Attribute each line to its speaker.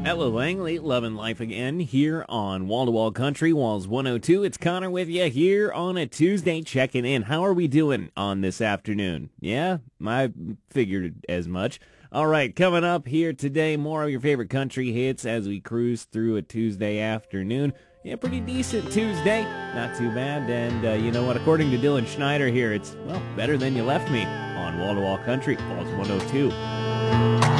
Speaker 1: Ella Langley, loving life again here on Wall to Wall Country, Walls 102. It's Connor with you here on a Tuesday checking in. How are we doing on this afternoon? Yeah, I figured as much. All right, coming up here today, more of your favorite country hits as we cruise through a Tuesday afternoon. Yeah, pretty decent Tuesday. Not too bad. And you know what? According to Dylan Schneider here, it's, well, better than you left me on Wall to Wall Country, Walls 102.